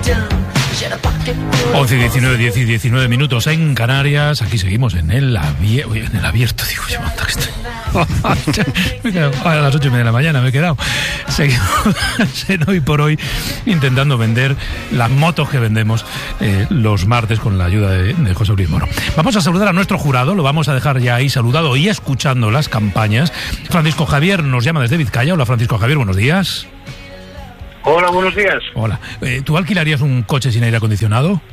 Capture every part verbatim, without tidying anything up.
once y diecinueve, diez y diecinueve minutos en Canarias. Aquí seguimos en el, abie- en el abierto. Digo, yo, anda, que estoy... me he quedado a las ocho y media de la mañana, me he quedado. Seguimos en Hoy por Hoy intentando vender las motos que vendemos eh, los martes con la ayuda de, de José Luis Moro. Vamos a saludar a nuestro jurado, lo vamos a dejar ya ahí saludado y escuchando las campañas. Francisco Javier nos llama desde Vizcaya. Hola, Francisco Javier, buenos días. Hola, buenos días. Hola. Eh, ¿Tú alquilarías un coche sin aire acondicionado?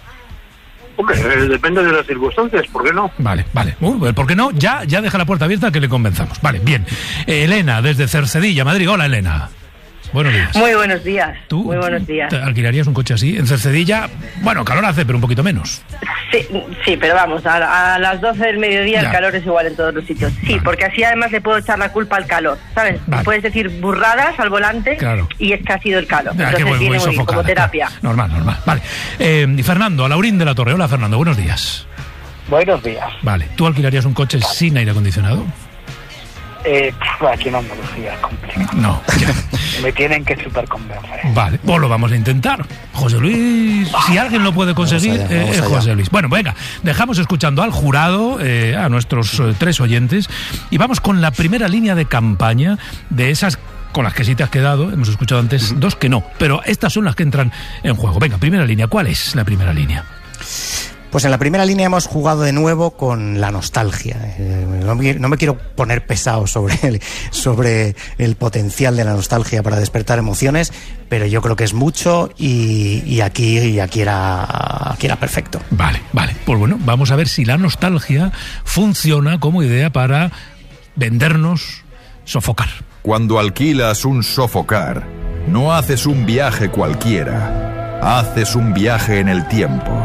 Hombre, eh, depende de las circunstancias, ¿por qué no? Vale, vale. Uh, ¿por qué no? Ya, ya deja la puerta abierta que le convenzamos. Vale, bien. Eh, Elena, desde Cercedilla, Madrid. Hola, Elena. Buenos días. Muy buenos días. ¿Tú Muy buenos días. ¿Te alquilarías un coche así? En Cercedilla, bueno, calor hace, pero un poquito menos. Sí, sí, pero vamos, a, a las doce del mediodía Ya. El calor es igual en todos los sitios. Sí, Vale. Porque así además le puedo echar la culpa al calor, ¿sabes? Vale. Puedes decir burradas al volante, Claro. y es que ha sido el calor. Ah, Entonces que voy, viene voy muy bien, sofocada, como terapia. claro. Normal, normal. Vale. Eh, y Fernando, a Laurín de la Torre. Hola, Fernando, buenos días. Buenos días. Vale. ¿Tú alquilarías un coche sin aire acondicionado? Eh, pf, aquí en Andalucía es complicado. No, ya. Me tienen que super convencer. Vale, pues lo vamos a intentar. José Luis, si alguien lo puede conseguir, Vamos allá, vamos eh, es allá. José Luis. Bueno, venga, dejamos escuchando al jurado, eh, a nuestros eh, tres oyentes, y vamos con la primera línea de campaña de esas con las que sí te has quedado. Hemos escuchado antes uh-huh. dos que no, pero estas son las que entran en juego. Venga, primera línea, ¿cuál es la primera línea? Pues en la primera línea hemos jugado de nuevo con la nostalgia. Eh, no, me, no me quiero poner pesado sobre el, sobre el potencial de la nostalgia para despertar emociones, pero yo creo que es mucho y, y, aquí, y aquí, era, aquí era perfecto. Vale, vale. Pues bueno, vamos a ver si la nostalgia funciona como idea para vendernos sofocar. Cuando alquilas un sofocar, no haces un viaje cualquiera, haces un viaje en el tiempo.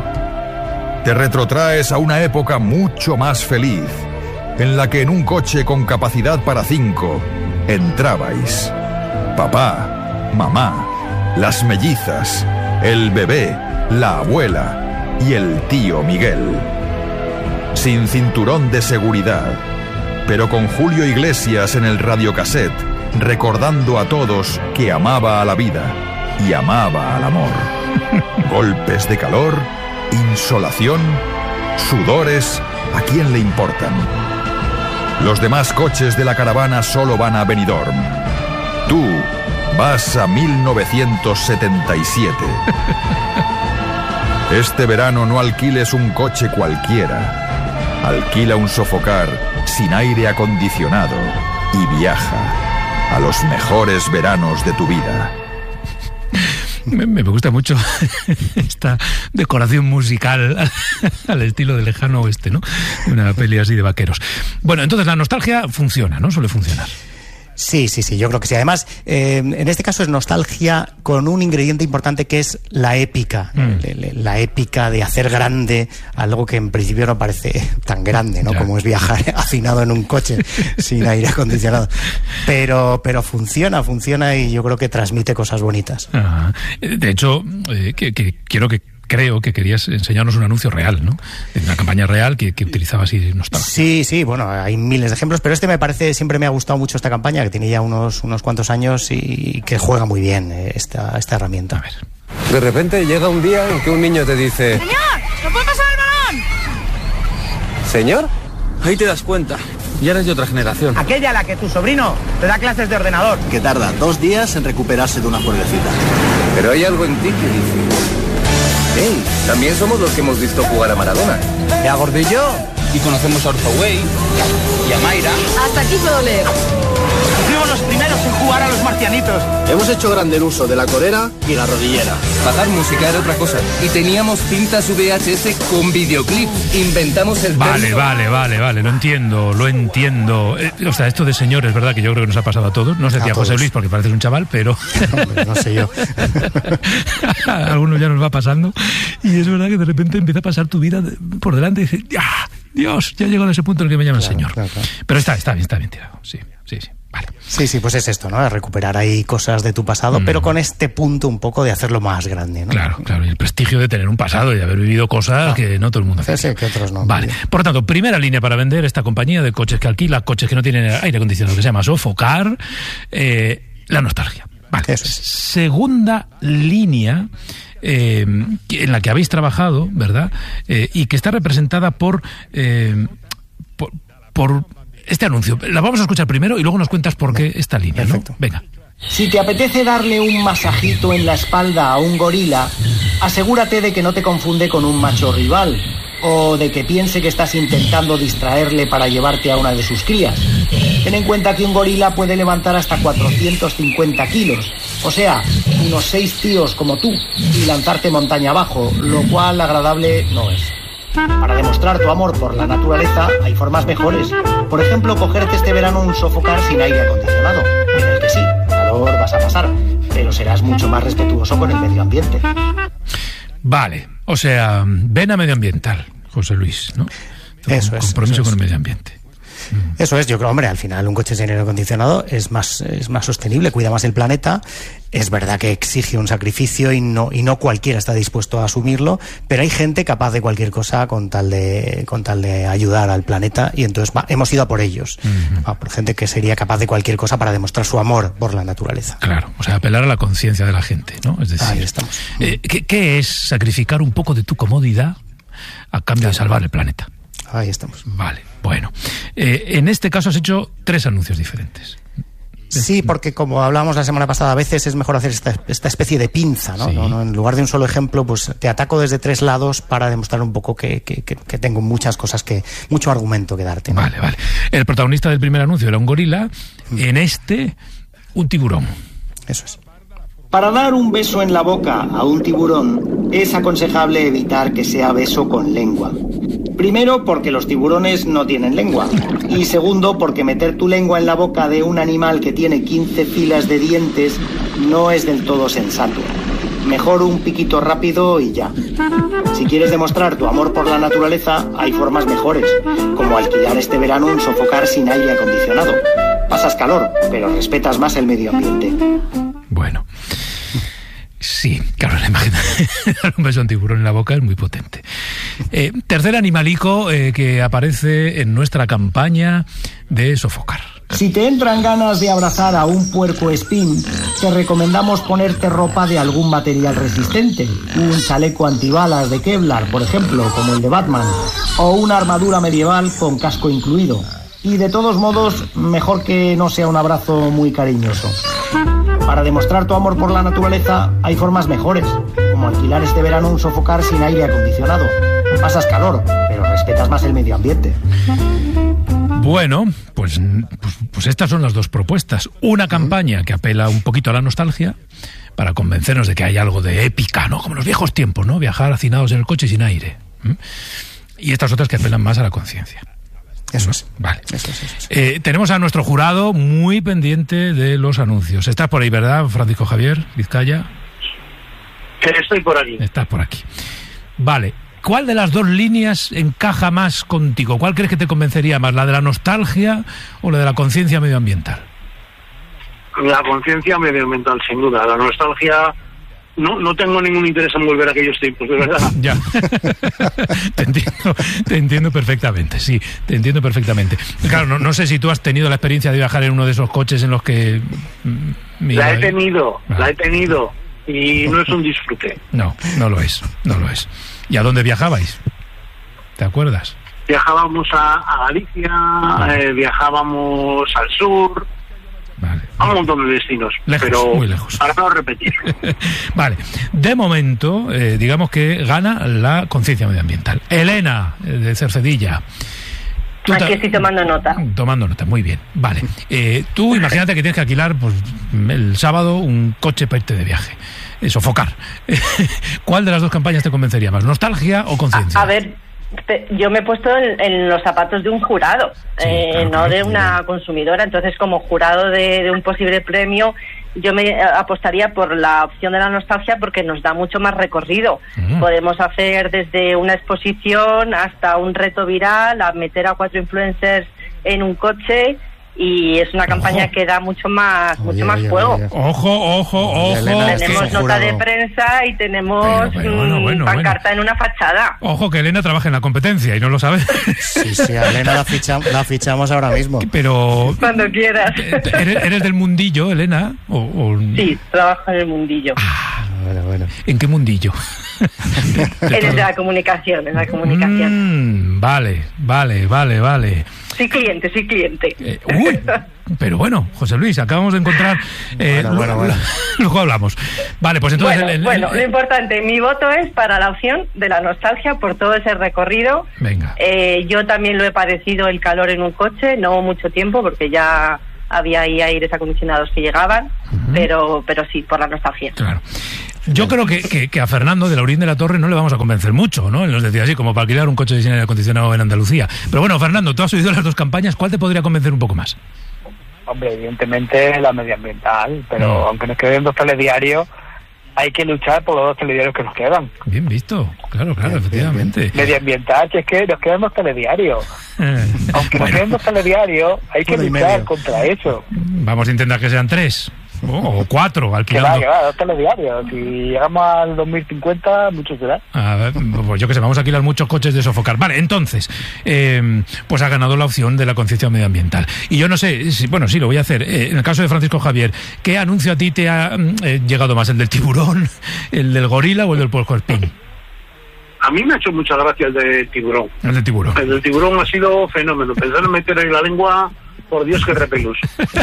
Te retrotraes a una época mucho más feliz, en la que en un coche con capacidad para cinco entrabais papá, mamá, las mellizas, el bebé, la abuela y el tío Miguel. Sin cinturón de seguridad, pero con Julio Iglesias en el radiocassette, recordando a todos que amaba a la vida y amaba al amor. Golpes de calor, insolación, sudores, ¿a quién le importan? Los demás coches de la caravana solo van a Benidorm. Tú vas a mil novecientos setenta y siete. Este verano no alquiles un coche cualquiera. Alquila un sofocar sin aire acondicionado y viaja a los mejores veranos de tu vida. Me, me gusta mucho esta decoración musical al, al estilo de Lejano Oeste, ¿no? Una peli así de vaqueros. Bueno, entonces la nostalgia funciona, ¿no? Suele funcionar. Sí, sí, sí, yo creo que sí. Además, eh, en este caso es nostalgia con un ingrediente importante que es la épica. Mm. La épica de hacer grande algo que en principio no parece tan grande, ¿no? Ya. Como es viajar hacinado en un coche sin aire acondicionado. Pero, pero funciona, funciona y yo creo que transmite cosas bonitas. Ajá. De hecho, eh, que, que quiero que creo que querías enseñarnos un anuncio real, ¿no? Una campaña real que, que utilizaba así nostalgia. Sí, sí, bueno, hay miles de ejemplos, pero este me parece, siempre me ha gustado mucho esta campaña, que tiene ya unos, unos cuantos años y que juega muy bien esta, esta herramienta. A ver. De repente llega un día en que un niño te dice... ¡Señor! ¿No puede pasar el balón? ¿Señor? Ahí te das cuenta. Ya eres de otra generación. Aquella a la que tu sobrino te da clases de ordenador. Que tarda dos días en recuperarse de una jueguecita. Pero hay algo en ti que dice... ¡Hey! También somos los que hemos visto jugar a Maradona. ¿Y a Gordillo? Y conocemos a Orzoway y a Mayra. Hasta aquí puedo leer. Fuimos los primeros en jugar a los marcianitos. Hemos hecho grande el uso de la corera y la rodillera. Bajar música era otra cosa. Y teníamos cintas V H S con videoclip. Inventamos el... Vale, perro. vale, vale, vale, lo entiendo, lo entiendo. Eh, o sea, esto de señor es verdad que yo creo que nos ha pasado a todos. No sé si a José Luis, porque pareces un chaval, pero... Hombre, no sé yo. A algunos ya nos va pasando. Y es verdad que de repente empieza a pasar tu vida por delante y dices, ¡ya! Dios, ya llegó a ese punto en el que me llaman claro, señor. Claro, claro. Pero está, está bien, está bien tirado. Sí, sí, sí. Vale. Sí, sí, pues es esto, ¿no? Recuperar ahí cosas de tu pasado, mm. pero con este punto un poco de hacerlo más grande, ¿no? Claro, claro. Y el prestigio de tener un pasado y de haber vivido cosas ah. que no todo el mundo hace. Sí, sí, que otros no. Vale. Por lo tanto, primera línea para vender esta compañía de coches que alquila, coches que no tienen aire acondicionado, que se llama Sofocar, eh, la nostalgia. Vale. Segunda línea eh, en la que habéis trabajado, ¿verdad? Eh, y que está representada por, eh, por, por este anuncio. La vamos a escuchar primero y luego nos cuentas por qué esta línea, ¿no? Venga. Si te apetece darle un masajito en la espalda a un gorila, asegúrate de que no te confunde con un macho rival, o de que piense que estás intentando distraerle para llevarte a una de sus crías. Ten en cuenta que un gorila puede levantar hasta cuatrocientos cincuenta kilos, o sea, unos seis tíos como tú, y lanzarte montaña abajo, lo cual agradable no es. Para demostrar tu amor por la naturaleza hay formas mejores. Por ejemplo, cogerte este verano un sofocar sin aire acondicionado, en el que sí, calor vas a pasar, pero serás mucho más respetuoso con el medio ambiente. Vale, o sea, vena medioambiental, José Luis, ¿no? Eso es. Compromiso eso con es. el medio ambiente. Eso es, yo creo, hombre, al final un coche sin aire acondicionado es más, es más sostenible, cuida más el planeta. Es verdad que exige un sacrificio y no, y no cualquiera está dispuesto a asumirlo, pero hay gente capaz de cualquier cosa con tal de, con tal de ayudar al planeta, y entonces va, hemos ido a por ellos, uh-huh. a por gente que sería capaz de cualquier cosa para demostrar su amor por la naturaleza. Claro, o sea, apelar a la conciencia de la gente, ¿no? Es decir, ahí estamos. Eh, ¿qué, ¿Qué es sacrificar un poco de tu comodidad a cambio de salvar el planeta? Ahí estamos. Vale, bueno. Eh, en este caso has hecho tres anuncios diferentes. Sí, porque como hablábamos la semana pasada, a veces es mejor hacer esta, esta especie de pinza, ¿no? Sí. ¿no? En lugar de un solo ejemplo, pues te ataco desde tres lados para demostrar un poco que, que, que, que tengo muchas cosas, que mucho argumento que darte, ¿no? Vale, vale. El protagonista del primer anuncio era un gorila, en este, un tiburón. Eso es. Para dar un beso en la boca a un tiburón es aconsejable evitar que sea beso con lengua. Primero, porque los tiburones no tienen lengua. Y segundo, porque meter tu lengua en la boca de un animal que tiene quince filas de dientes no es del todo sensato. Mejor un piquito rápido y ya. Si quieres demostrar tu amor por la naturaleza, hay formas mejores, como alquilar este verano un sofocar sin aire acondicionado. Pasas calor, pero respetas más el medio ambiente. Bueno, sí, claro, la imagen de un beso a un tiburón en la boca es muy potente. Eh, tercer animalico eh, que aparece en nuestra campaña de sofocar. Si te entran ganas de abrazar a un puercoespín, te recomendamos ponerte ropa de algún material resistente. Un chaleco antibalas de Kevlar, por ejemplo, como el de Batman, o una armadura medieval con casco incluido. Y de todos modos, mejor que no sea un abrazo muy cariñoso. Para demostrar tu amor por la naturaleza hay formas mejores, como alquilar este verano un sofocar sin aire acondicionado. Pasas calor, pero respetas más el medio ambiente. Bueno, pues, pues, pues estas son las dos propuestas. Una campaña que apela un poquito a la nostalgia, para convencernos de que hay algo de épica, ¿no? Como en los viejos tiempos, ¿no? Viajar hacinados en el coche sin aire. ¿Mm? Y estas otras que apelan más a la conciencia. Eso es. Vale. Eso es, eso es. Eh, tenemos a nuestro jurado muy pendiente de los anuncios. Estás por ahí, ¿verdad, Francisco Javier Vizcaya? Estoy por aquí. Estás por aquí. Vale. ¿Cuál de las dos líneas encaja más contigo? ¿Cuál crees que te convencería más? ¿La de la nostalgia o la de la conciencia medioambiental? La conciencia medioambiental, sin duda. La nostalgia... No, no tengo ningún interés en volver a aquellos tiempos, de verdad. Ya. te entiendo, te entiendo perfectamente, sí, te entiendo perfectamente. Claro, no, no sé si tú has tenido la experiencia de viajar en uno de esos coches en los que... Mira, la he tenido, ah. la he tenido, y no es un disfrute. No, no lo es, no lo es. ¿Y a dónde viajabais? ¿Te acuerdas? Viajábamos a, a Galicia, ah. eh, viajábamos al sur... Vale. A un montón de destinos, lejos, pero muy lejos. Para no repetir. Vale, de momento, eh, digamos que gana la conciencia medioambiental. Elena, eh, de Cercedilla. Aquí ta- estoy tomando nota. Tomando nota, muy bien. Vale, eh, tú imagínate que tienes que alquilar pues, el sábado un coche para irte de viaje. Eh, sofocar. ¿Cuál de las dos campañas te convencería más? ¿Nostalgia o conciencia? A, a ver... Yo me he puesto en, en los zapatos de un jurado, sí, eh, claro, no claro, de una sí. consumidora. Entonces, como jurado de, de un posible premio, yo me apostaría por la opción de la nostalgia, porque nos da mucho más recorrido. Uh-huh. Podemos hacer desde una exposición hasta un reto viral, a meter a cuatro influencers en un coche. Y es una campaña ojo. que da mucho más oye, mucho más oye, juego. Oye. Ojo, ojo, ojo. Elena, tenemos nota jurado. de prensa y tenemos pero, pero, bueno, bueno, pancarta bueno. en una fachada. Ojo, que Elena trabaja en la competencia y no lo sabe. Sí, sí, a Elena la, ficha, la fichamos ahora mismo. Pero... Cuando quieras. ¿Eres, eres del mundillo, Elena? O, o... Sí, trabajo en el mundillo. Ah, bueno, bueno. ¿En qué mundillo? Eres de la comunicación, en la comunicación. Mm, vale, vale, vale, vale. Sí, cliente, sí, cliente. Eh, uy, pero bueno, José Luis, acabamos de encontrar... Eh, bueno, bueno, bueno. Luego hablamos. Vale, pues entonces... Bueno, el, el, bueno el, lo importante, mi voto es para la opción de la nostalgia por todo ese recorrido. Venga. Eh, yo también lo he padecido el calor en un coche, no mucho tiempo, porque ya había ahí aires acondicionados que llegaban, uh-huh. pero, pero sí, por la nostalgia. Claro. Yo creo que, que, que a Fernando de Laurín de la Torre no le vamos a convencer mucho, ¿no? Él nos decía así, como para alquilar un coche de aire acondicionado en Andalucía. Pero bueno, Fernando, tú has oído las dos campañas, ¿cuál te podría convencer un poco más? Hombre, evidentemente la medioambiental, pero no. aunque nos queden dos telediarios, hay que luchar por los dos telediarios que nos quedan. Bien visto, claro, claro, bien, efectivamente. Bien. Medioambiental, que es que nos quedan dos telediarios. Aunque bueno. nos queden dos telediarios, hay que Uno luchar contra eso. Vamos a intentar que sean tres. Oh, o cuatro, alquilando. Que va, que va, dos telediarios. Si llegamos al dos mil cincuenta, mucho será. A ver, pues yo que sé, vamos a alquilar muchos coches de sofocar. Vale, entonces, eh, pues ha ganado la opción de la conciencia medioambiental. Y yo no sé, si, bueno, sí, lo voy a hacer. Eh, en el caso de Francisco Javier, ¿qué anuncio a ti te ha eh, llegado más? ¿El del tiburón, el del gorila o el del puercoespín? A mí me ha hecho mucha gracia el del tiburón. El del tiburón. El del tiburón ha sido fenómeno. Pensar en meter ahí la lengua... Por Dios, que repelús.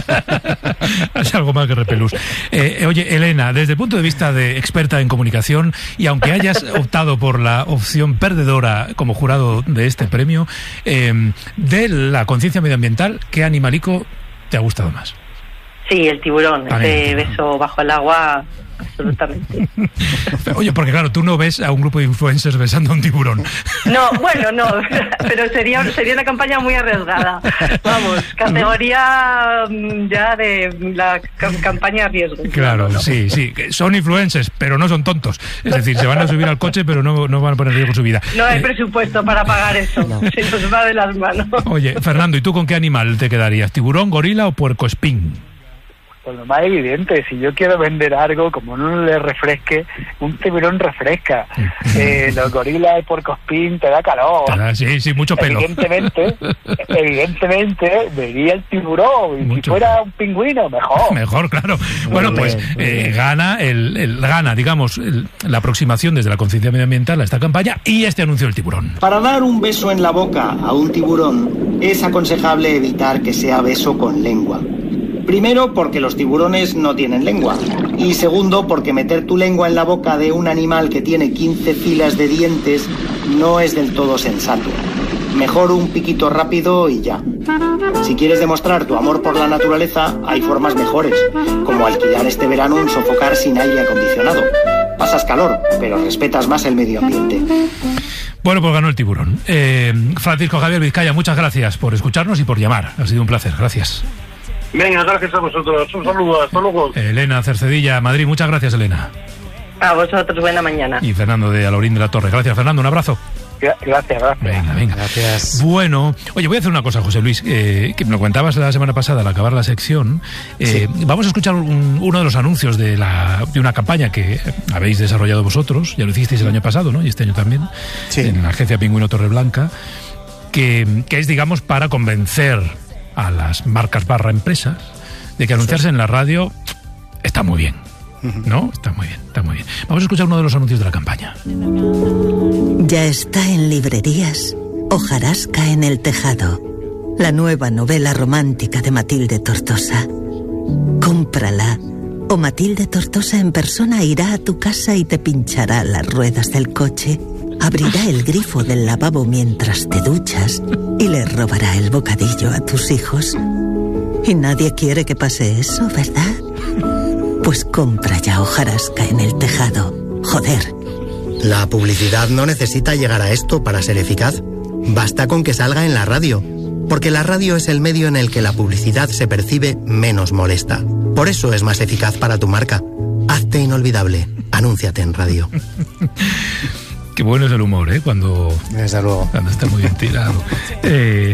Es algo más que repelús. Eh, oye, Elena, desde el punto de vista de experta en comunicación, y aunque hayas optado por la opción perdedora como jurado de este premio, eh, de la conciencia medioambiental, ¿qué animalico te ha gustado más? Sí, el tiburón, Vale, ese el tiburón. beso bajo el agua, absolutamente. Oye, porque claro, tú no ves a un grupo de influencers besando a un tiburón. No, bueno, no, pero sería sería una campaña muy arriesgada. Vamos, categoría ya de la cam- campaña riesgo. Claro, no, no. sí, sí, son influencers, pero no son tontos. Es decir, se van a subir al coche, pero no, no van a poner en riesgo su vida. No hay Eh, presupuesto para pagar eso, no. Se nos va de las manos. Oye, Fernando, ¿y tú con qué animal te quedarías? ¿Tiburón, gorila o puercoespín? Pues lo más evidente, si yo quiero vender algo, como no le refresque, un tiburón refresca. Eh, los gorilas y puercoespín te da calor. Ah, sí, sí, mucho pelo. Evidentemente, evidentemente, vería el tiburón. Y Mucho si fuera pelo. un pingüino, mejor. Mejor, claro. Bueno, pues eh, gana, el, el gana, digamos, el- la aproximación desde la conciencia medioambiental a esta campaña y este anuncio del tiburón. Para dar un beso en la boca a un tiburón es aconsejable evitar que sea beso con lengua. Primero, porque los tiburones no tienen lengua. Y segundo, porque meter tu lengua en la boca de un animal que tiene quince filas de dientes no es del todo sensato. Mejor un piquito rápido y ya. Si quieres demostrar tu amor por la naturaleza, hay formas mejores, como alquilar este verano un sofocar sin aire acondicionado. Pasas calor, pero respetas más el medio ambiente. Bueno, pues ganó el tiburón. Eh, Francisco Javier Vizcaya, muchas gracias por escucharnos y por llamar. Ha sido un placer, gracias. Venga, gracias a vosotros. Un saludo, hasta luego. Elena Cercedilla, Madrid, muchas gracias, Elena. A vosotros, buena mañana. Y Fernando de Alaurín de la Torre. Gracias, Fernando, un abrazo. Gracias, gracias. Venga, venga. Gracias. Bueno, oye, voy a hacer una cosa, José Luis, eh, que me lo comentabas la semana pasada al acabar la sección. Eh, Sí. Vamos a escuchar un- uno de los anuncios de, la, de una campaña que habéis desarrollado vosotros, ya lo hicisteis el año pasado, ¿no? Y este año también, Sí. en la agencia Pingüino Torreblanca, que, que es, digamos, para convencer a las marcas barra empresas de que anunciarse en la radio está muy bien, ¿no? Está muy bien, está muy bien. Vamos a escuchar uno de los anuncios de la campaña. Ya está en librerías Hojarasca en el tejado, la nueva novela romántica de Matilde Tortosa. Cómprala o Matilde Tortosa en persona irá a tu casa y te pinchará las ruedas del coche, abrirá el grifo del lavabo mientras te duchas y le robará el bocadillo a tus hijos. Y nadie quiere que pase eso, ¿verdad? Pues compra ya Hojarasca en el tejado. Joder. La publicidad no necesita llegar a esto para ser eficaz. Basta con que salga en la radio, porque la radio es el medio en el que la publicidad se percibe menos molesta. Por eso es más eficaz para tu marca. Hazte inolvidable. Anúnciate en radio. Qué bueno es el humor, ¿eh? Cuando, Desde luego. cuando está muy bien tirado. Eh,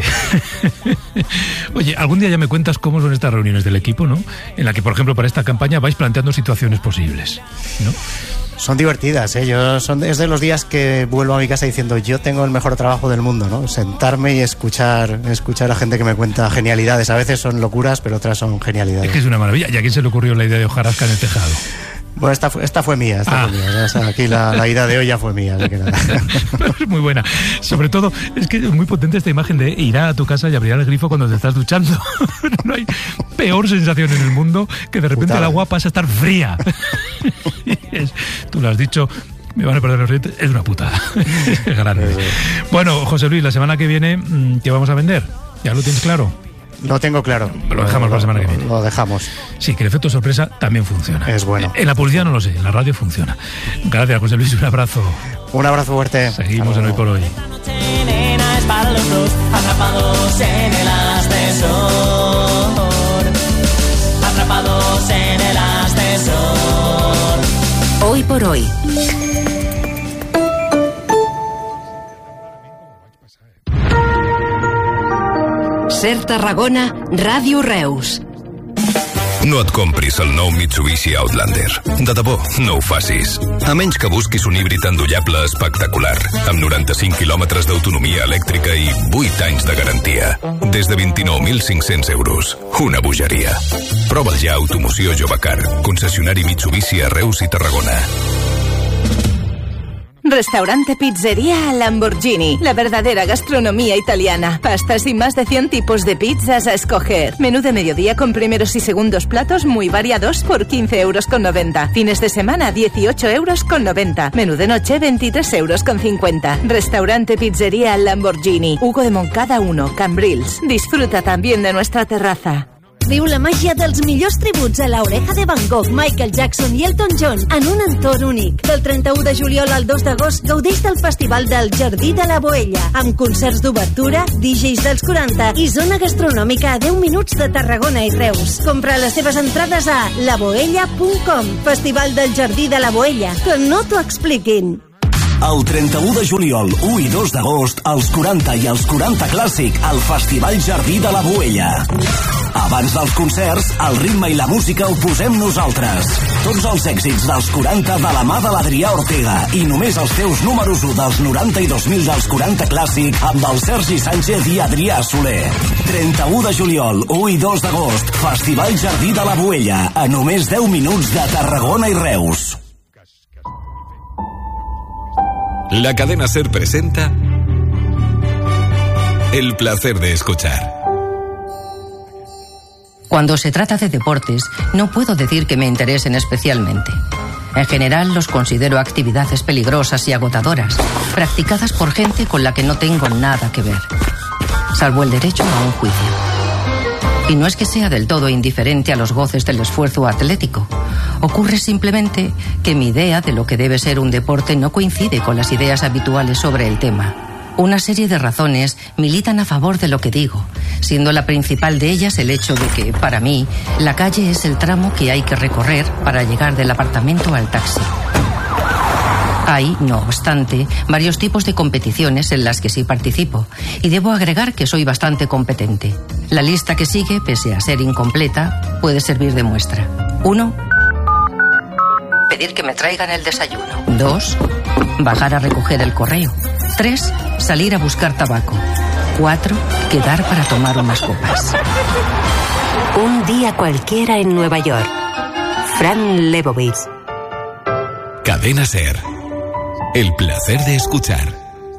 Oye, algún día ya me cuentas cómo son estas reuniones del equipo, ¿no? En la que, por ejemplo, para esta campaña vais planteando situaciones posibles, ¿no? Son divertidas, ¿eh? Yo son, es de los días que vuelvo a mi casa diciendo yo tengo el mejor trabajo del mundo, ¿no? Sentarme y escuchar escuchar a gente que me cuenta genialidades. A veces son locuras, pero otras son genialidades. Es que es una maravilla. ¿Y a quién se le ocurrió la idea de Hojarasca en el tejado? Bueno, esta, esta fue mía, esta ah. fue mía. O sea, aquí la, la ida de hoy ya fue mía, así que nada. Es muy buena. Sobre todo, es que es muy potente esta imagen de ir a tu casa y abrir el grifo cuando te estás duchando. No hay peor sensación en el mundo que de repente Putada. el agua pasa a estar fría. Es, tú lo has dicho, me van a perder los dientes, es una putada. Es grande. Bueno, José Luis, la semana que viene, ¿qué vamos a vender? ¿Ya lo tienes claro? Lo tengo claro. Lo dejamos para la semana que viene. Lo dejamos. Sí, que el efecto sorpresa también funciona. Es bueno. En la publicidad no lo sé, en la radio funciona. Gracias, José Luis, un abrazo. Un abrazo fuerte. Seguimos en Hoy por Hoy. Atrapados en el ascensor. Atrapados en el ascensor. Hoy por Hoy. Ser Tarragona, Ràdio Reus. No et compris el nou Mitsubishi Outlander. De debò, no ho facis. A menys que busquis un híbrid endollable espectacular, amb noranta-cinc quilòmetres d'autonomia elèctrica i vuit anys de garantia. Des de vint-i-nou mil cinc-cents euros. Una bogeria. Prova'l ja a Automoció Jovecar, concessionari Mitsubishi a Reus i Tarragona. Restaurante Pizzería Lamborghini, la verdadera gastronomía italiana. Pastas y más de cien tipos de pizzas a escoger. Menú de mediodía con primeros y segundos platos muy variados por quince euros con noventa. Fines de semana dieciocho euros con noventa. Menú de noche veintitrés euros con cincuenta. Restaurante Pizzería Lamborghini, Hugo de Moncada uno, Cambrils. Disfruta también de nuestra terraza. Viu la màgia dels millors tributs a l'Oreja de Van Gogh, Michael Jackson i Elton John en un entorn únic. Del trenta-u de juliol al dos d'agost gaudeix del Festival del Jardí de la Boella, amb concerts d'obertura, D Js dels quaranta i zona gastronòmica a deu minuts de Tarragona i Reus. Compra les teves entrades a la boella punt com. Festival del Jardí de la Boella, que no t'ho expliquin. El trenta-u de juliol, u i dos d'agost, els quaranta i els quaranta Clàssic, al Festival Jardí de la Boella. Abans dels concerts, el ritme i la música ho posem nosaltres. Tots els èxits dels quaranta de la mà de l'Adrià Ortega i només els teus números u dels noranta i dos mil dels quaranta Clàssic amb el Sergi Sánchez i Adrià Soler. trenta-u de juliol, u i dos d'agost, Festival Jardí de la Boella, a només deu minuts de Tarragona i Reus. La cadena SER presenta El placer de escuchar. Cuando se trata de deportes, no puedo decir que me interesen especialmente. En general, los considero actividades peligrosas y agotadoras, practicadas por gente con la que no tengo nada que ver, salvo el derecho a un juicio. Y no es que sea del todo indiferente a los goces del esfuerzo atlético. Ocurre simplemente que mi idea de lo que debe ser un deporte no coincide con las ideas habituales sobre el tema. Una serie de razones militan a favor de lo que digo, siendo la principal de ellas el hecho de que, para mí, la calle es el tramo que hay que recorrer para llegar del apartamento al taxi. Hay, no obstante, varios tipos de competiciones en las que sí participo, y debo agregar que soy bastante competente. La lista que sigue, pese a ser incompleta, puede servir de muestra. Uno, pedir que me traigan el desayuno. Dos, bajar a recoger el correo. Tres, salir a buscar tabaco. Cuatro, quedar para tomar unas copas. Un día cualquiera en Nueva York. Fran Lebowitz. Cadena SER. El placer de escuchar.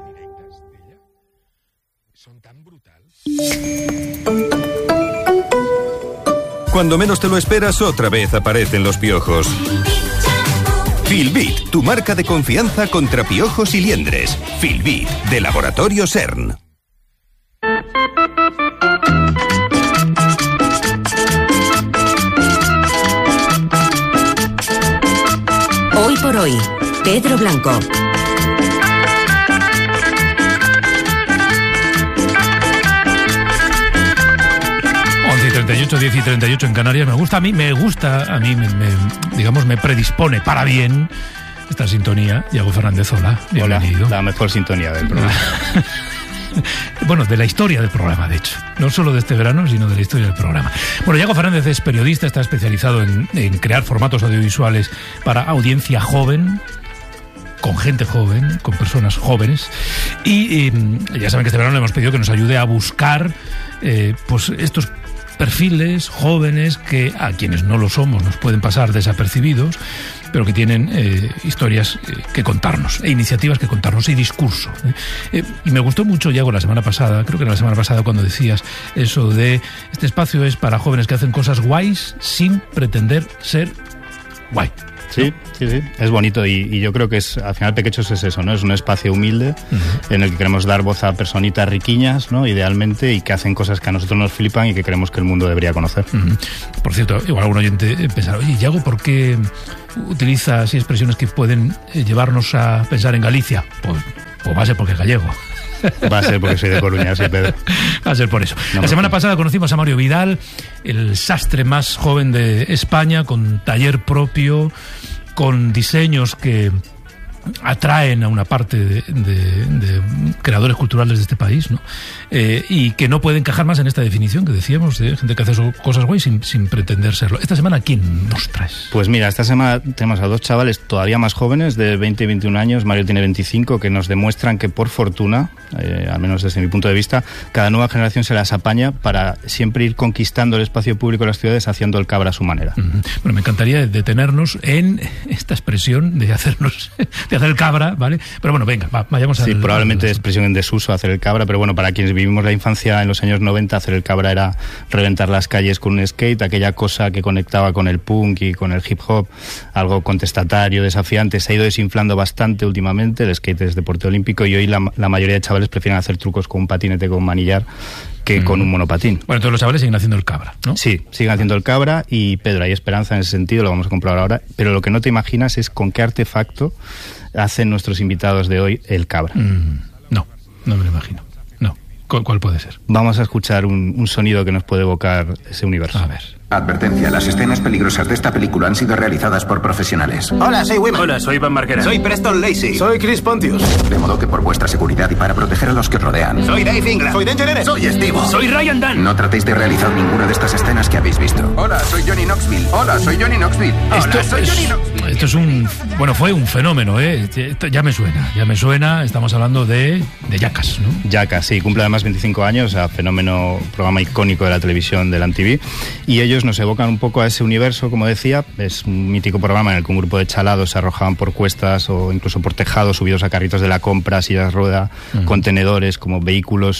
Cuando menos te lo esperas, otra vez aparecen los piojos. Filbit, tu marca de confianza contra piojos y liendres. Filbit, de Laboratorio CERN. Hoy por hoy, Pedro Blanco. once y treinta y ocho, diez y treinta y ocho en Canarias. Me gusta a mí, me gusta a mí, me, me, digamos, me predispone para bien esta sintonía. Iago Fernández, hola, bienvenido. Hola, la mejor sintonía del programa. Bueno, de la historia del programa, de hecho. No solo de este verano, sino de la historia del programa. Bueno, Iago Fernández es periodista, está especializado en, en crear formatos audiovisuales para audiencia joven, con gente joven, con personas jóvenes. Y, y ya saben que este verano le hemos pedido que nos ayude a buscar eh, pues estos perfiles jóvenes que a quienes no lo somos nos pueden pasar desapercibidos, pero que tienen eh, historias eh, que contarnos, e iniciativas que contarnos, y discurso. ¿eh? Eh, y me gustó mucho, Yago, la semana pasada, creo que era la semana pasada cuando decías eso de este espacio es para jóvenes que hacen cosas guays sin pretender ser guay. Sí, sí, sí, es bonito y, y yo creo que es, al final Pequechos es eso, ¿no? Es un espacio humilde uh-huh. en el que queremos dar voz a personitas riquiñas, ¿no? Idealmente, y que hacen cosas que a nosotros nos flipan y que creemos que el mundo debería conocer. Uh-huh. Por cierto, igual algún oyente pensará, oye, Yago, ¿por qué utiliza así expresiones que pueden llevarnos a pensar en Galicia? Pues, pues va a ser porque es gallego. Va a ser porque soy de Coruña, sí, Pedro. Va a ser por eso. No, la semana pasada conocimos a Mario Vidal, el sastre más joven de España, con taller propio, con diseños que atraen a una parte de, de, de creadores culturales de este país, ¿no? Eh, y que no pueden encajar más en esta definición que decíamos de gente que hace cosas guay sin, sin pretender serlo. Esta semana, ¿quién nos traes? Pues mira, esta semana tenemos a dos chavales todavía más jóvenes, de veinte y veintiún años. Mario tiene veinticinco, que nos demuestran que, por fortuna, eh, al menos desde mi punto de vista, cada nueva generación se las apaña para siempre ir conquistando el espacio público de las ciudades haciendo el cabra a su manera. Uh-huh. Bueno, me encantaría detenernos en esta expresión de hacernos de hacer el cabra, ¿vale? Pero bueno, venga, va, vayamos a... Sí, probablemente expresión en desuso, hacer el cabra, pero bueno, para quienes vivimos la infancia en los años noventa, hacer el cabra era reventar las calles con un skate, aquella cosa que conectaba con el punk y con el hip hop, algo contestatario, desafiante. Se ha ido desinflando bastante últimamente, el skate es deporte olímpico y hoy la, la mayoría de chavales prefieren hacer trucos con un patinete con manillar que mm. con un monopatín. Bueno, todos los chavales siguen haciendo el cabra, ¿no? Sí, siguen haciendo el cabra y, Pedro, hay esperanza en ese sentido, lo vamos a comprobar ahora, pero lo que no te imaginas es con qué artefacto hacen nuestros invitados de hoy el cabra. Mm, no, no me lo imagino. No. ¿Cuál puede ser? Vamos a escuchar un, un sonido que nos puede evocar ese universo. A ver. Advertencia, las escenas peligrosas de esta película han sido realizadas por profesionales. Hola, soy Wiman. Hola, soy Van Marquera. Soy Preston Lacey. Soy Chris Pontius. De modo que por vuestra seguridad y para proteger a los que os rodean. Soy Dave Ingram. Soy Danger Eren. Soy Steve. Soy Ryan Dunn. No tratéis de realizar ninguna de estas escenas que habéis visto. Hola, soy Johnny Knoxville. Hola, soy Johnny Knoxville. Hola, esto soy es, Johnny Knoxville. Esto es un... Bueno, fue un fenómeno, ¿eh? Ya me suena, ya me suena. Estamos hablando de, de Jackass, ¿no? Jackass, sí. Cumple además veinticinco años, a fenómeno, programa icónico de la televisión, de la M T V. Y ellos nos evocan un poco a ese universo, como decía. Es un mítico programa en el que un grupo de chalados se arrojaban por cuestas o incluso por tejados subidos a carritos de la compra, sillas rueda, uh-huh. contenedores, como vehículos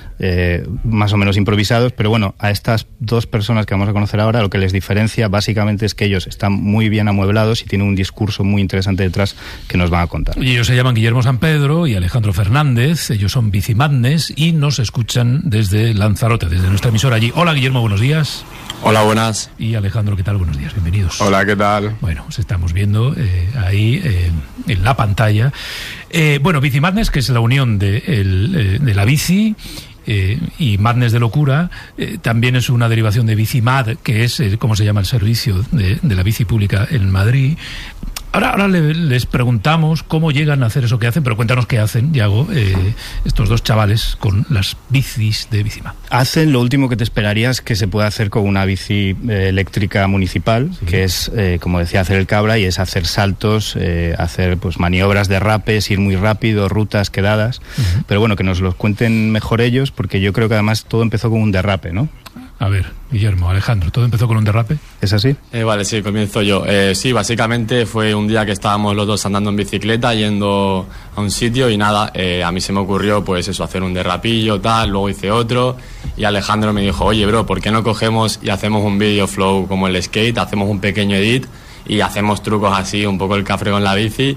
eh, más o menos improvisados. Pero bueno, a estas dos personas que vamos a conocer ahora, lo que les diferencia básicamente es que ellos están muy bien amueblados y tienen un discurso muy interesante detrás que nos van a contar. Y ellos se llaman Guillermo San Pedro y Alejandro Fernández. Ellos son Bici Madness y nos escuchan desde Lanzarote, desde nuestra emisora allí. Hola, Guillermo, buenos días. Hola, buenas. Y Alejandro, ¿qué tal? Buenos días, bienvenidos. Hola, ¿qué tal? Bueno, os estamos viendo eh, ahí eh, en la pantalla. Eh, bueno, Bici Madness, que es la unión de, el, eh, de la bici eh, y Madness de locura, eh, también es una derivación de Bicimad, que es eh, como se llama el servicio de, de la bici pública en Madrid. Ahora, ahora le, les preguntamos cómo llegan a hacer eso que hacen, pero cuéntanos qué hacen, Yago, eh, estos dos chavales con las bicis de Bicimad. Hacen lo último que te esperarías que se puede hacer con una bici eh, eléctrica municipal, sí. que es, eh, como decía, hacer el cabra, y es hacer saltos, eh, hacer pues maniobras, derrapes, ir muy rápido, rutas quedadas. Uh-huh. Pero bueno, que nos lo cuenten mejor ellos, porque yo creo que además todo empezó con un derrape, ¿no? A ver, Guillermo, Alejandro, ¿todo empezó con un derrape? ¿Es así? Eh, vale, sí, comienzo yo. Eh, sí, básicamente fue un día que estábamos los dos andando en bicicleta, yendo a un sitio y nada, eh, a mí se me ocurrió pues eso, hacer un derrapillo, tal, luego hice otro y Alejandro me dijo, oye, bro, ¿por qué no cogemos y hacemos un video flow como el skate, hacemos un pequeño edit y hacemos trucos así, un poco el cafre con la bici?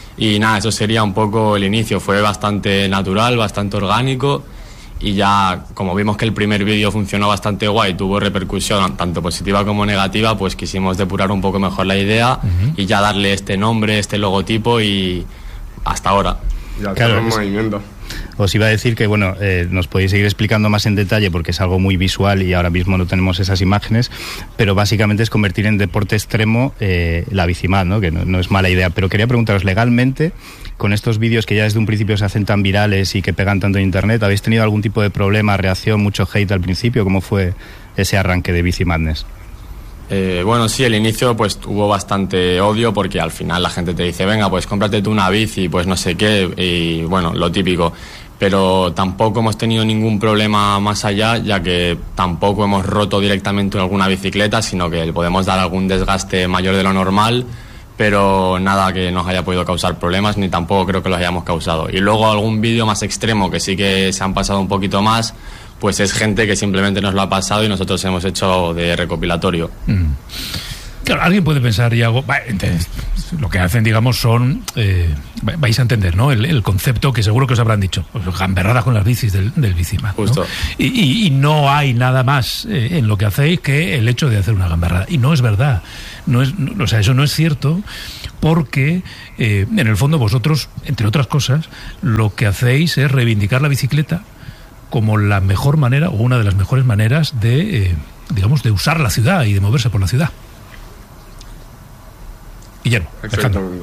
Y nada, eso sería un poco el inicio, fue bastante natural, bastante orgánico. Y ya, como vimos que el primer vídeo funcionó bastante guay, tuvo repercusión tanto positiva como negativa, pues quisimos depurar un poco mejor la idea uh-huh. y ya darle este nombre, este logotipo y hasta ahora. Ya claro, un movimiento. Os iba a decir que, bueno, eh, nos podéis seguir explicando más en detalle porque es algo muy visual y ahora mismo no tenemos esas imágenes, pero básicamente es convertir en deporte extremo eh, la Bicimad, ¿no? Que no, no es mala idea. Pero quería preguntaros, legalmente, con estos vídeos que ya desde un principio se hacen tan virales y que pegan tanto en internet, ¿habéis tenido algún tipo de problema, reacción, mucho hate al principio? ¿Cómo fue ese arranque de Bici Madness? Eh, bueno, sí, el inicio pues hubo bastante odio porque al final la gente te dice, venga, pues cómprate tú una bici, pues no sé qué, y bueno, lo típico. pero tampoco hemos tenido ningún problema más allá, ya que tampoco hemos roto directamente alguna bicicleta, sino que le podemos dar algún desgaste mayor de lo normal, pero nada que nos haya podido causar problemas, ni tampoco creo que los hayamos causado. Y luego algún vídeo más extremo que sí que se han pasado un poquito más, pues es gente que simplemente nos lo ha pasado y nosotros hemos hecho de recopilatorio. Mm. Claro, alguien puede pensar, Iago, bah, entonces, lo que hacen, digamos, son, eh, vais a entender, ¿no? El, el concepto que seguro que os habrán dicho, pues, gamberradas con las bicis del, del bicimat, ¿no? Justo. Y, y, y no hay nada más eh, en lo que hacéis que el hecho de hacer una gamberrada. Y no es verdad, no es, no, o sea, eso no es cierto, porque eh, en el fondo vosotros, entre otras cosas, lo que hacéis es reivindicar la bicicleta como la mejor manera, o una de las mejores maneras de, eh, digamos, de usar la ciudad y de moverse por la ciudad. Guillermo, Exactamente.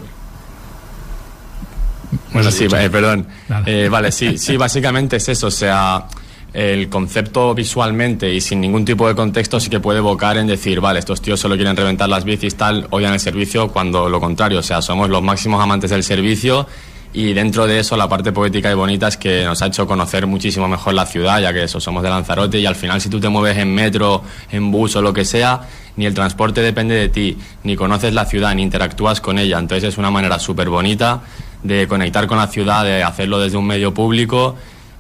Bueno, sí, eh, perdón. Eh, vale, sí, sí, básicamente es eso, o sea, el concepto visualmente y sin ningún tipo de contexto sí que puede evocar en decir, vale, estos tíos solo quieren reventar las bicis, tal, odian el servicio, cuando lo contrario, o sea, somos los máximos amantes del servicio. Y dentro de eso la parte poética y bonita es que nos ha hecho conocer muchísimo mejor la ciudad, ya que eso, somos de Lanzarote y al final si tú te mueves en metro, en bus o lo que sea, ni el transporte depende de ti, ni conoces la ciudad, ni interactúas con ella. Entonces es una manera súper bonita de conectar con la ciudad, de hacerlo desde un medio público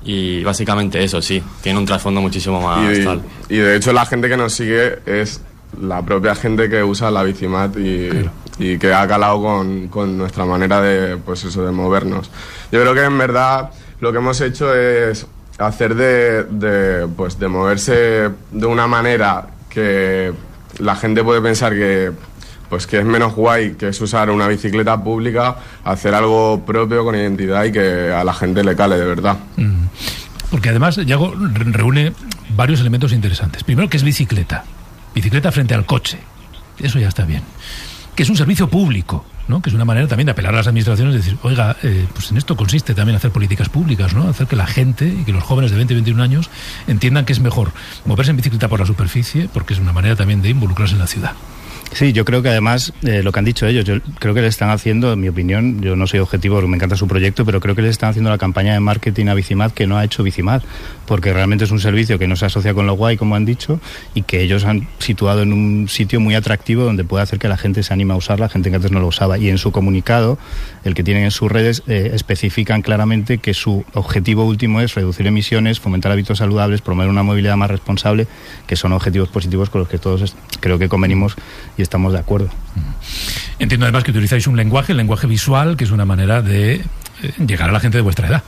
y básicamente eso, sí, tiene un trasfondo muchísimo más y, tal. Y de hecho la gente que nos sigue es la propia gente que usa la bicimat y... Claro. Y que ha calado con, con nuestra manera de, pues eso, de movernos. Yo creo que en verdad lo que hemos hecho es hacer de, de, pues de moverse de una manera que la gente puede pensar que, pues que es menos guay, que es usar una bicicleta pública, hacer algo propio con identidad y que a la gente le cale de verdad. Mm. Porque además, Iago reúne varios elementos interesantes. Primero, que es bicicleta. Bicicleta frente al coche. Eso ya está bien. Que es un servicio público, ¿no? Que es una manera también de apelar a las administraciones y decir, oiga, eh, pues en esto consiste también hacer políticas públicas, ¿no? Hacer que la gente y que los jóvenes de veinte, veintiún años entiendan que es mejor moverse en bicicleta por la superficie, porque es una manera también de involucrarse en la ciudad. Sí, yo creo que además, eh, lo que han dicho ellos, yo creo que le están haciendo, en mi opinión, yo no soy objetivo porque me encanta su proyecto, pero creo que le están haciendo la campaña de marketing a Bicimat que no ha hecho Bicimat, porque realmente es un servicio que no se asocia con lo guay, como han dicho, y que ellos han situado en un sitio muy atractivo donde puede hacer que la gente se anime a usarla, gente que antes no lo usaba. Y en su comunicado, el que tienen en sus redes, eh, especifican claramente que su objetivo último es reducir emisiones, fomentar hábitos saludables, promover una movilidad más responsable, que son objetivos positivos con los que todos creo que convenimos y estamos de acuerdo. Entiendo además que utilizáis un lenguaje, el lenguaje visual, que es una manera de eh, llegar a la gente de vuestra edad.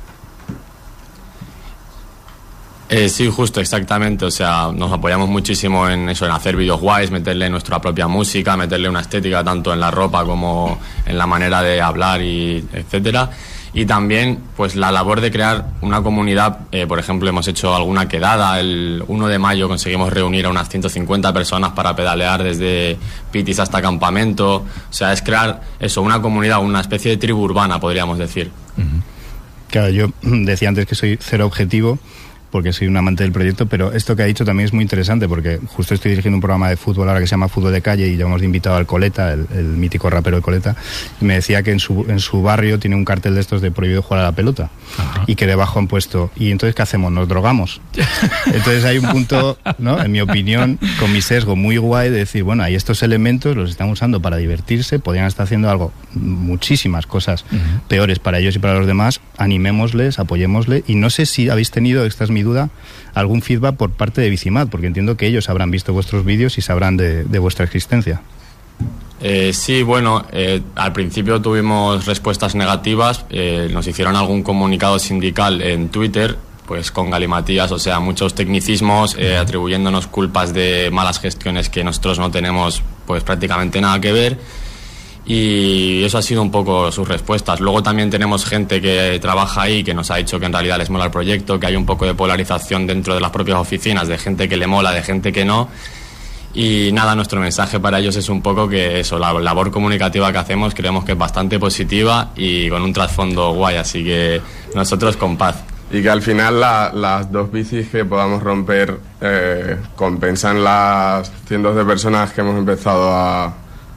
Eh, sí, justo, exactamente. O sea, nos apoyamos muchísimo en eso, en hacer vídeos guays, meterle nuestra propia música, meterle una estética tanto en la ropa como en la manera de hablar y etcétera. Y también, pues, la labor de crear una comunidad. Eh, por ejemplo, hemos hecho alguna quedada. El uno de mayo conseguimos reunir a unas ciento cincuenta personas para pedalear desde Pitis hasta Campamento. O sea, es crear eso, una comunidad, una especie de tribu urbana, podríamos decir. Uh-huh. Claro, yo decía antes que soy cero objetivo, porque soy un amante del proyecto, pero esto que ha dicho también es muy interesante, porque justo estoy dirigiendo un programa de fútbol ahora que se llama Fútbol de Calle y llevamos de invitado al Coleta, el, el mítico rapero de Coleta, y me decía que en su, en su barrio tiene un cartel de estos de prohibido jugar a la pelota. Ajá. Y que debajo han puesto, ¿y entonces qué hacemos? ¿Nos drogamos? Entonces hay un punto, ¿no?, en mi opinión, con mi sesgo muy guay de decir, bueno, hay estos elementos, los están usando para divertirse, podrían estar haciendo algo, muchísimas cosas uh-huh. peores para ellos y para los demás, animémosles, apoyémosle, y no sé si habéis tenido, esta es mi duda, algún feedback por parte de Bicimat, porque entiendo que ellos habrán visto vuestros vídeos y sabrán de, de vuestra existencia. Eh, sí, bueno, eh, al principio tuvimos respuestas negativas, eh, nos hicieron algún comunicado sindical en Twitter, pues con galimatías, o sea, muchos tecnicismos, eh, atribuyéndonos culpas de malas gestiones que nosotros no tenemos pues prácticamente nada que ver. Y eso ha sido un poco sus respuestas. Luego también tenemos gente que trabaja ahí que nos ha dicho que en realidad les mola el proyecto, que hay un poco de polarización dentro de las propias oficinas, de gente que le mola, de gente que no. Y nada, nuestro mensaje para ellos es un poco que eso, la labor comunicativa que hacemos creemos que es bastante positiva y con un trasfondo guay, así que nosotros con paz. Y que al final la, las dos bicis que podamos romper eh, compensan las cientos de personas que hemos empezado a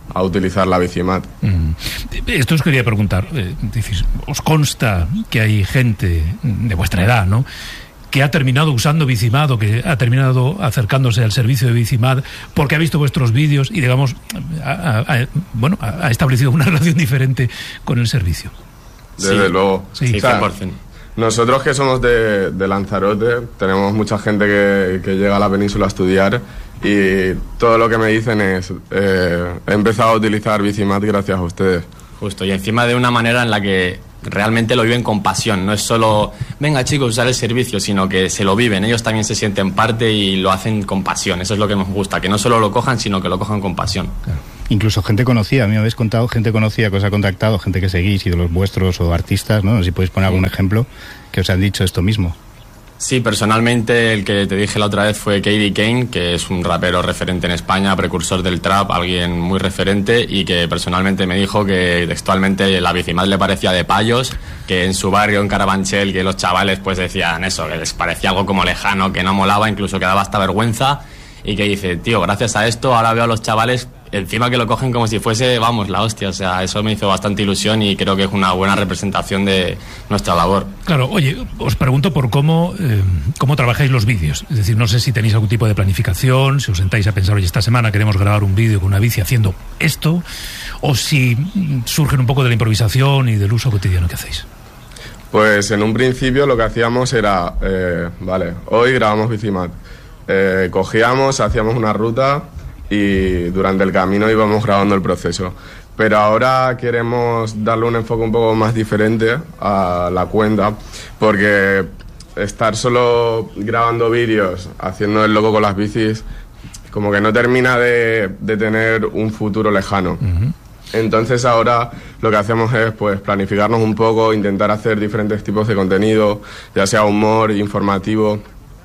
a utilizar la bicimat. Mm. Esto os quería preguntar, eh, decís, ¿os consta que hay gente de vuestra edad, ¿no?, que ha terminado usando Bicimad o que ha terminado acercándose al servicio de Bicimad porque ha visto vuestros vídeos y, digamos, ha, ha, bueno, ha establecido una relación diferente con el servicio? Desde sí. luego. Sí, o sea, cien por ciento. Nosotros que somos de, de Lanzarote, tenemos mucha gente que, que llega a la península a estudiar y todo lo que me dicen es eh, he empezado a utilizar Bicimad gracias a ustedes. Justo, y encima de una manera en la que realmente lo viven con pasión. No es solo, venga chicos, usar el servicio, sino que se lo viven. Ellos también se sienten parte y lo hacen con pasión. Eso es lo que nos gusta, que no solo lo cojan, sino que lo cojan con pasión. Claro. Incluso gente conocida, a mí me habéis contado gente conocida que os ha contactado, gente que seguís, ídolos vuestros o artistas, ¿no? No sé si podéis poner algún ejemplo, que os han dicho esto mismo. Sí, personalmente el que te dije la otra vez fue K D Kane, que es un rapero referente en España, precursor del trap, alguien muy referente, y que personalmente me dijo que textualmente la Bicimad le parecía de payos, que en su barrio, en Carabanchel, que los chavales pues decían eso, que les parecía algo como lejano, que no molaba, incluso que daba hasta vergüenza, y que dice, tío, gracias a esto ahora veo a los chavales encima que lo cogen como si fuese, vamos, la hostia. O sea, eso me hizo bastante ilusión y creo que es una buena representación de nuestra labor. Claro, oye, os pregunto por cómo, eh, cómo trabajáis los vídeos. Es decir, no sé si tenéis algún tipo de planificación, si os sentáis a pensar, oye, esta semana queremos grabar un vídeo con una bici haciendo esto, o si surgen un poco de la improvisación y del uso cotidiano que hacéis. Pues en un principio lo que hacíamos era, eh, vale, hoy grabamos Bicimad. Eh, cogíamos, hacíamos una ruta y durante el camino íbamos grabando el proceso. Pero ahora queremos darle un enfoque un poco más diferente a la cuenta, porque estar solo grabando vídeos, haciendo el loco con las bicis, como que no termina de, de tener un futuro lejano. Uh-huh. Entonces ahora lo que hacemos es pues planificarnos un poco, intentar hacer diferentes tipos de contenido, ya sea humor, informativo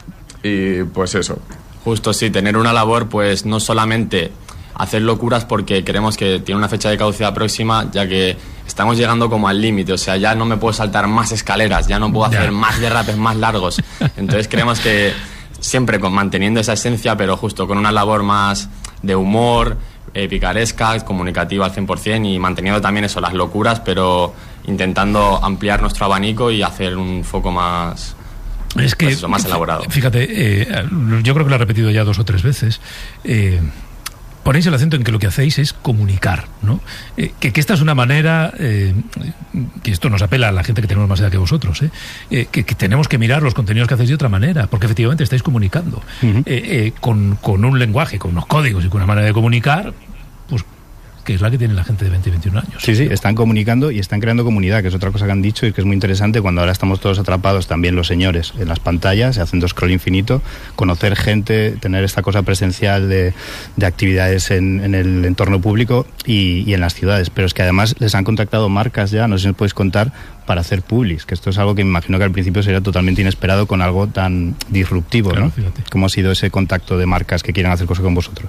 y pues eso. Justo, sí, tener una labor, pues no solamente hacer locuras porque queremos que tiene una fecha de caducidad próxima, ya que estamos llegando como al límite, o sea, ya no me puedo saltar más escaleras, ya no puedo hacer ya. más derrapes más largos. Entonces creemos que siempre con manteniendo esa esencia, pero justo con una labor más de humor, eh, picaresca, comunicativa al cien por ciento y manteniendo también eso, las locuras, pero intentando ampliar nuestro abanico y hacer un foco más... Es que, pues eso, más elaborado. Fíjate, eh, yo creo que lo he repetido ya dos o tres veces. Eh, ponéis el acento en que lo que hacéis es comunicar, ¿no? Eh, que, que esta es una manera, eh, que esto nos apela a la gente que tenemos más edad que vosotros, ¿eh? Eh, que, que tenemos que mirar los contenidos que hacéis de otra manera, porque efectivamente estáis comunicando uh-huh. eh, eh, con, con un lenguaje, con unos códigos y con una manera de comunicar, pues que es la que tiene la gente de veinte y veintiún años. Sí, sí, están comunicando y están creando comunidad, que es otra cosa que han dicho y que es muy interesante cuando ahora estamos todos atrapados, también los señores, en las pantallas, haciendo scroll infinito, conocer gente, tener esta cosa presencial de, de actividades en, en el entorno público y, y en las ciudades. Pero es que además les han contactado marcas ya, no sé si nos podéis contar, para hacer publis, que esto es algo que me imagino que al principio sería totalmente inesperado con algo tan disruptivo, claro, ¿no? Fíjate. ¿Cómo ha sido ese contacto de marcas que quieren hacer cosas con vosotros?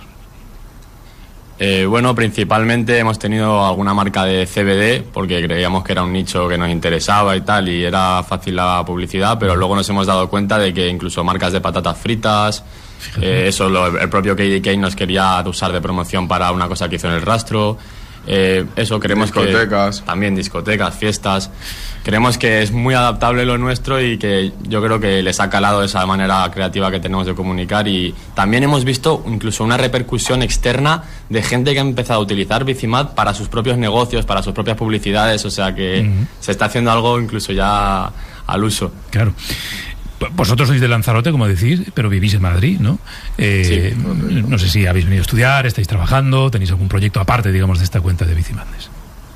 Eh, bueno, principalmente hemos tenido alguna marca de C B D porque creíamos que era un nicho que nos interesaba y tal y era fácil la publicidad, pero luego nos hemos dado cuenta de que incluso marcas de patatas fritas, eh, eso lo, el propio K D K nos quería usar de promoción para una cosa que hizo en el rastro. Eh, eso creemos discotecas. que también discotecas, fiestas. Creemos que es muy adaptable lo nuestro y que yo creo que les ha calado esa manera creativa que tenemos de comunicar y también hemos visto incluso una repercusión externa de gente que ha empezado a utilizar Bicimad para sus propios negocios, para sus propias publicidades, o sea que uh-huh. se está haciendo algo incluso ya al uso. Claro. Vosotros sois de Lanzarote, como decís, pero vivís en Madrid, ¿no? Eh, sí. No sé si habéis venido a estudiar, estáis trabajando, tenéis algún proyecto aparte, digamos, de esta cuenta de Bicimadness.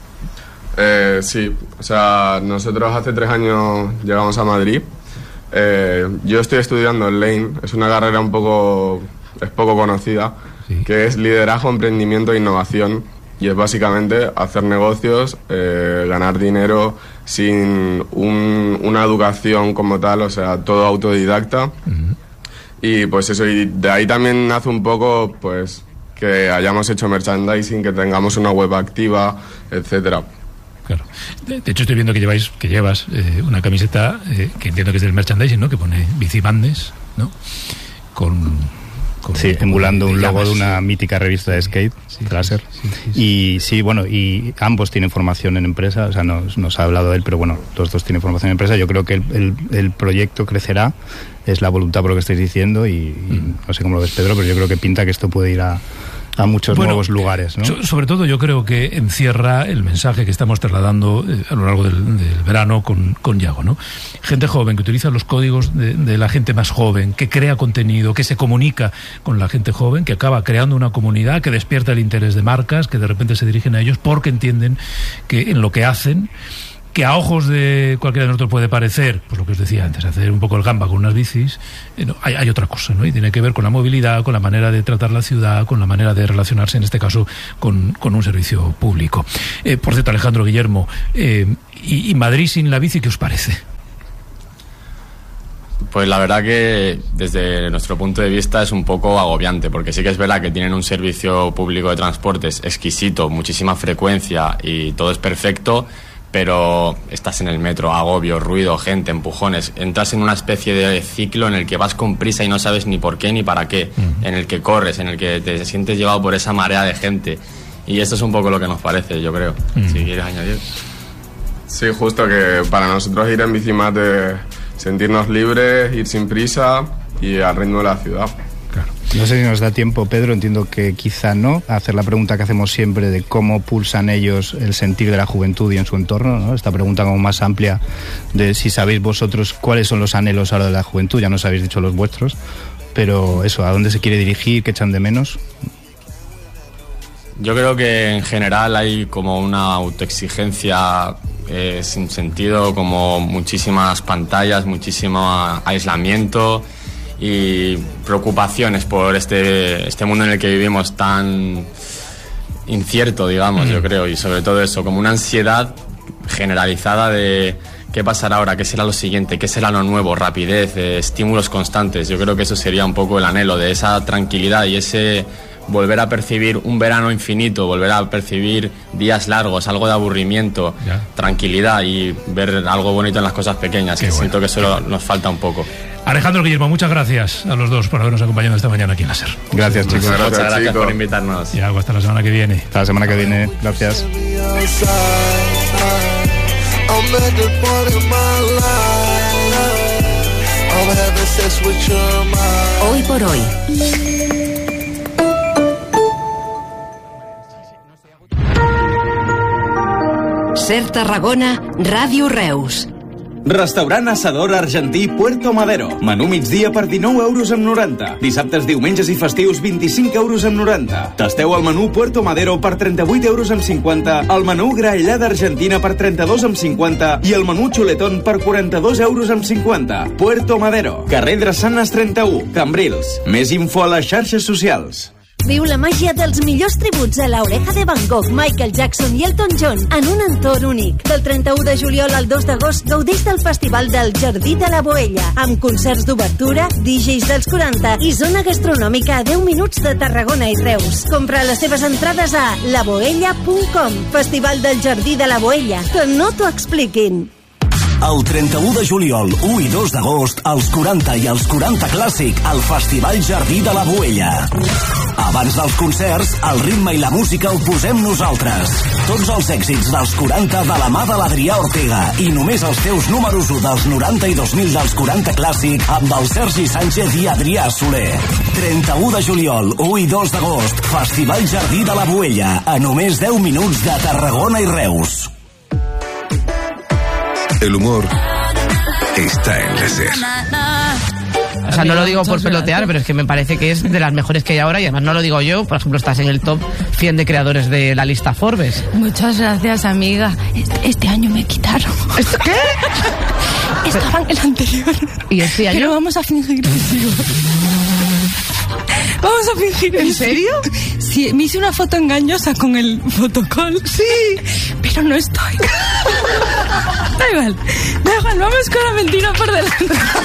Eh, sí, o sea, nosotros hace tres años llegamos a Madrid. Eh, yo estoy estudiando en Lane, es una carrera un poco, es poco conocida, sí. que es liderazgo, emprendimiento e innovación. Y es básicamente hacer negocios, eh, ganar dinero sin un, una educación como tal, o sea, todo autodidacta. Uh-huh. Y pues eso, y de ahí también nace un poco, pues, que hayamos hecho merchandising, que tengamos una web activa, etcétera. Claro. De, de hecho, estoy viendo que lleváis, que llevas eh, una camiseta eh, que entiendo que es del merchandising, ¿no? Que pone Bicimadness, ¿no? Con con sí, emulando un logo llamas, de una sí. mítica revista de skate, sí, láser. Sí, sí, sí. Y sí, bueno, y ambos tienen formación en empresa, o sea, nos, nos ha hablado él, pero bueno, los dos tienen formación en empresa. Yo creo que el, el, el proyecto crecerá, es la voluntad por lo que estáis diciendo, y, y mm. no sé cómo lo ves, Pedro, pero yo creo que pinta que esto puede ir a a muchos bueno, nuevos lugares, ¿no? So, sobre todo yo creo que encierra el mensaje que estamos trasladando eh, a lo largo del, del verano con, con Yago, ¿no? Gente joven que utiliza los códigos de, de la gente más joven, que crea contenido, que se comunica con la gente joven, que acaba creando una comunidad, que despierta el interés de marcas, que de repente se dirigen a ellos porque entienden que en lo que hacen, que a ojos de cualquiera de nosotros puede parecer, pues lo que os decía antes, hacer un poco el gamba con unas bicis, eh, no, hay, hay otra cosa, ¿no? Y tiene que ver con la movilidad, con la manera de tratar la ciudad, con la manera de relacionarse, en este caso, con, con un servicio público. Eh, por cierto, Alejandro, Guillermo, eh, y, y Madrid sin la bici, ¿qué os parece? Pues la verdad que desde nuestro punto de vista es un poco agobiante, porque sí que es verdad que tienen un servicio público de transportes exquisito, muchísima frecuencia y todo es perfecto, pero estás en el metro, agobio, ruido, gente, empujones, entras en una especie de ciclo en el que vas con prisa y no sabes ni por qué ni para qué, uh-huh. en el que corres, en el que te sientes llevado por esa marea de gente, y esto es un poco lo que nos parece, yo creo. Uh-huh. Si quieres añadir. Sí, justo, que para nosotros ir en Bicimat es sentirnos libres, ir sin prisa y al ritmo de la ciudad. Claro. No sé si nos da tiempo, Pedro, entiendo que quizá no, a hacer la pregunta que hacemos siempre de cómo pulsan ellos el sentir de la juventud y en su entorno, ¿no? Esta pregunta como más amplia de si sabéis vosotros cuáles son los anhelos ahora de la juventud, ya nos habéis dicho los vuestros, pero eso, ¿a dónde se quiere dirigir? ¿Qué echan de menos? Yo creo que en general hay como una autoexigencia eh, sin sentido, como muchísimas pantallas, muchísimo aislamiento y preocupaciones por este, este mundo en el que vivimos tan incierto, digamos, mm. yo creo, y sobre todo eso, como una ansiedad generalizada de qué pasará ahora, qué será lo siguiente, qué será lo nuevo, rapidez, eh, estímulos constantes. Yo creo que eso sería un poco el anhelo de esa tranquilidad y ese volver a percibir un verano infinito, volver a percibir días largos, algo de aburrimiento, ya. tranquilidad y ver algo bonito en las cosas pequeñas. Qué Siento bueno. que eso nos falta un poco. Alejandro, Guillermo, muchas gracias a los dos por habernos acompañado esta mañana aquí en la SER. Gracias, chicos. Muchas gracias, gracias chicos. por invitarnos. Y algo hasta la semana que viene. Hasta la semana que viene. Gracias. Hoy por hoy. SER Tarragona, Ràdio Reus. Restaurant Asador Argentí Puerto Madero. Menú migdia per dinou euros amb noranta. Dissabtes, diumenges i festius vint-i-cinc euros amb noranta. Tasteu el menú Puerto Madero per trenta-vuit euros amb cinquanta, el menú graellada argentina per trenta-dos amb cinquanta i el menú xuletón per quaranta-dos euros amb cinquanta. Puerto Madero. Carrer Drassanes trenta-u, Cambrils. Més info a les xarxes socials. Viu la màgia dels millors tributs a l'Oreja de Van Gogh, Michael Jackson i Elton John en un entorn únic. Del trenta-u de juliol al dos d'agost gaudeix del Festival del Jardí de la Boella, amb concerts d'obertura, D Js dels quaranta i zona gastronòmica a deu minuts de Tarragona i Reus. Compra les teves entrades a la boella punt com. Festival del Jardí de la Boella. Que no t'ho expliquin. El trenta-u de juliol, u i dos d'agost, als quaranta i als quaranta Clàssic, al Festival Jardí de la Boella. Abans dels concerts, el ritme i la música ho posem nosaltres. Tots els èxits dels quaranta de la mà de l'Adrià Ortega i només els teus números u dels noranta i dos mil dels quaranta Clàssic amb el Sergi Sánchez i Adrià Soler. trenta-u de juliol, u i dos d'agost, Festival Jardí de la Boella, a només deu minuts de Tarragona i Reus. El humor está en la SER. O sea, no lo digo por pelotear, pero es que me parece que es de las mejores que hay ahora y además no lo digo yo, por ejemplo, estás en el top cien de creadores de la lista Forbes. Muchas gracias, amiga. Este, este año me quitaron. ¿Esto qué? Estaba en el anterior. ¿Y este año? Pero vamos a fingir. Vamos a fingir. ¿En serio? Sí, me hice una foto engañosa con el fotocall. Sí. Pero no estoy. Da igual, da igual, vamos con la mentira por delante.